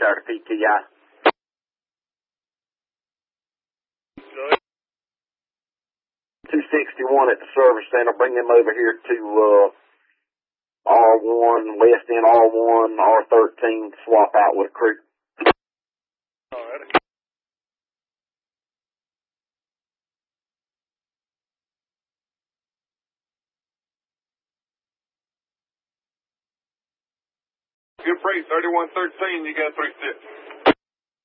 Charter PTI. 261 at the service center. Bring them over here to R1, West End R1, R13, swap out with a crew. Alrighty. Good freight, 3113, you got 3 6.